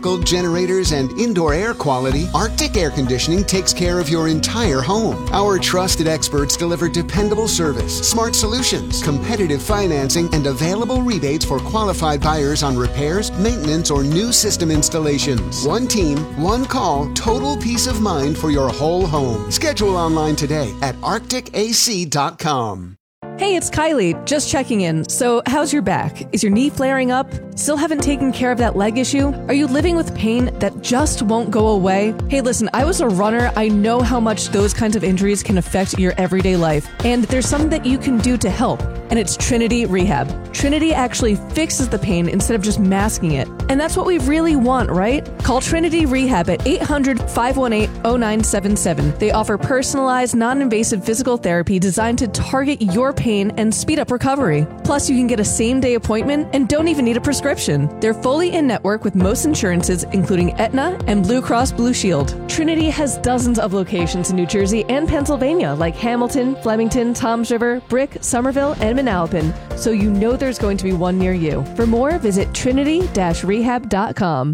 generators and indoor air quality, Arctic Air Conditioning takes care of your entire home. Our trusted experts deliver dependable service, smart solutions, competitive financing, and available rebates for qualified buyers on repairs, maintenance, or new system installations. One team, one call, total peace of mind for your whole home. Schedule online today at arcticac.com. Hey, it's Kylie, just checking in. So, how's your back? Is your knee flaring up? Still haven't taken care of that leg issue? Are you living with pain that just won't go away? Hey, listen, I was a runner. I know how much those kinds of injuries can affect your everyday life. And there's something that you can do to help, and it's Trinity Rehab. Trinity actually fixes the pain instead of just masking it. And that's what we really want, right? Call Trinity Rehab at 800-518-0977. They offer personalized, non-invasive physical therapy designed to target your pain and speed up recovery. Plus, you can get a same-day appointment and don't even need a prescription. They're fully in-network with most insurances, including Aetna and Blue Cross Blue Shield. Trinity has dozens of locations in New Jersey and Pennsylvania, like Hamilton, Flemington, Toms River, Brick, Somerville, and Manalapan, so you know there's going to be one near you. For more, visit trinity-rehab.com.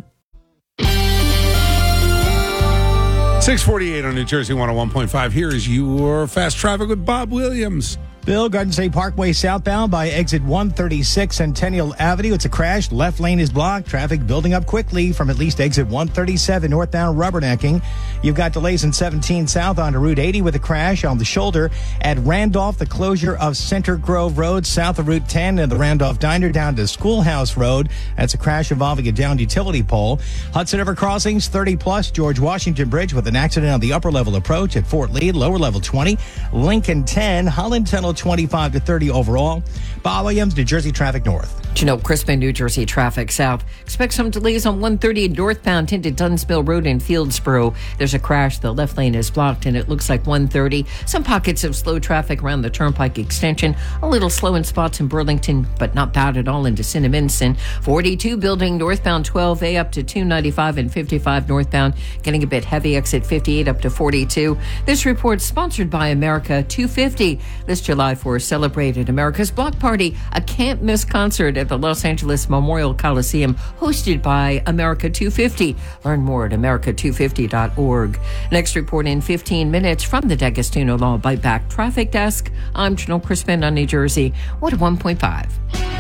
648 on New Jersey 101.5. Here is your fast traffic with Bob Williams. Bill, Garden State Parkway southbound by exit 136 Centennial Avenue. It's a crash. Left lane is blocked. Traffic building up quickly from at least exit 137 northbound rubbernecking. You've got delays in 17 south onto Route 80 with a crash on the shoulder at Randolph. The closure of Center Grove Road south of Route 10 and the Randolph Diner down to Schoolhouse Road. That's a crash involving a downed utility pole. Hudson River Crossings 30 plus. George Washington Bridge with an accident on the upper level approach at Fort Lee. Lower level 20. Lincoln 10. Holland Tunnel 25 to 30 overall. Bob Williams, New Jersey Traffic North. Janelle Crispin, New Jersey Traffic South. Expect some delays on 130 northbound into Dunsmill Road in Fieldsboro. There's a crash. The left lane is blocked, and it looks like 130. Some pockets of slow traffic around the Turnpike extension. A little slow in spots in Burlington, but not bad at all into Cinnaminson. 42 building northbound 12A up to 295 and 55 northbound. Getting a bit heavy. Exit 58 up to 42. This report sponsored by America 250. This July 4th celebrated America's Block Party, a can't-miss concert at the Los Angeles Memorial Coliseum, hosted by America 250. Learn more at america250.org. Next report in 15 minutes from the D'Agostino Law Bite Back Traffic Desk. I'm Janelle Crispin on New Jersey 101.5.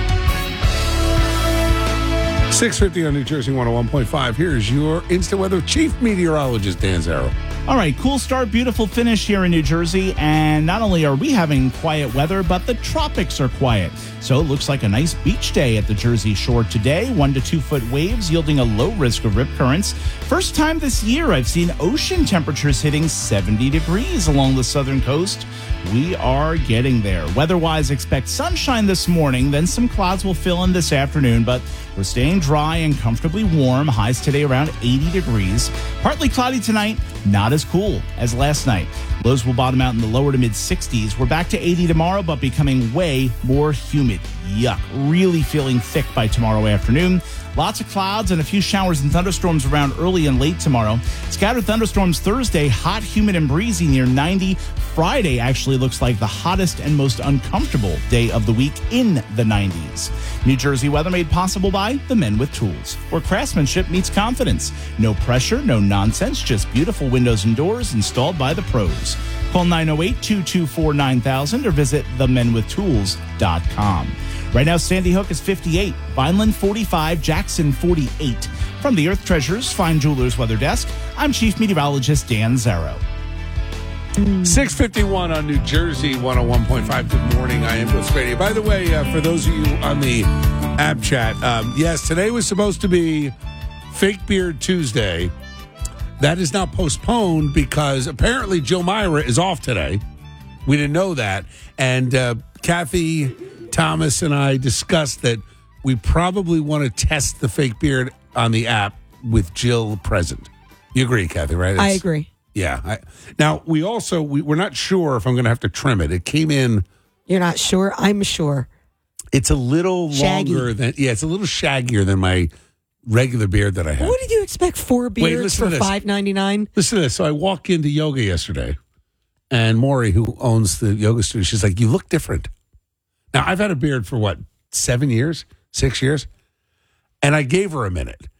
650 on New Jersey 101.5. Here's your instant weather chief meteorologist, Dan Zarrow. All right, cool start, beautiful finish here in New Jersey. And not only are we having quiet weather, but the tropics are quiet. So it looks like a nice beach day at the Jersey Shore today. 1 to 2 foot waves yielding a low risk of rip currents. First time this year I've seen ocean temperatures hitting 70 degrees along the southern coast. We are getting there. Weather-wise, expect sunshine this morning, then some clouds will fill in this afternoon, but we're staying dry and comfortably warm. Highs today around 80 degrees. Partly cloudy tonight, not as cool as last night. Lows will bottom out in the lower to mid-60s. We're back to 80 tomorrow, but becoming way more humid. Yuck. Really feeling thick by tomorrow afternoon. Lots of clouds and a few showers and thunderstorms around early and late tomorrow. Scattered thunderstorms Thursday, hot, humid, and breezy near 90. Friday actually looks like the hottest and most uncomfortable day of the week in the 90s. New Jersey weather made possible by the Men with Tools, where craftsmanship meets confidence. No pressure, no nonsense, just beautiful windows and doors installed by the pros. Call 908-224-9000 or visit themenwithtools.com. Right now, Sandy Hook is 58, Vineland 45, Jackson 48. From the Earth Treasures Fine Jewelers Weather Desk, I'm Chief Meteorologist Dan Zarrow. 651 on New Jersey 101.5. Good morning. I am Bill Spadea. By the way, for those of you on the app chat, yes, today was supposed to be Fake Beard Tuesday. That is now postponed because apparently Jill Myra is off today. We didn't know that. And Kathy Thomas and I discussed that we probably want to test the fake beard on the app with Jill present. You agree, Kathy, right? I agree. Yeah. Now, we're not sure if I'm going to have to trim it. It came in. You're not sure? I'm sure. It's a little longer than, it's a little shaggier than my regular beard that I have. What did you expect? 4 beards for $5.99? Listen to this. So I walk into yoga yesterday, and Maury, who owns the yoga studio, she's like, "You look different." Now, I've had a beard for 7 years, 6 years? And I gave her a minute.